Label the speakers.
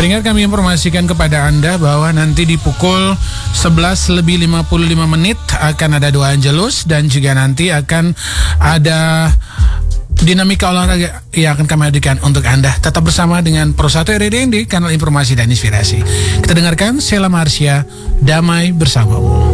Speaker 1: Pendengar, kami informasikan kepada Anda bahwa nanti di pukul 11:55 akan ada doa Angelus, dan juga nanti akan ada dinamika olahraga yang akan kami hadirkan untuk Anda. Tetap bersama dengan Pro 1 RRI di kanal informasi dan inspirasi. Kita dengarkan Sheila Marsha, Damai Bersamamu.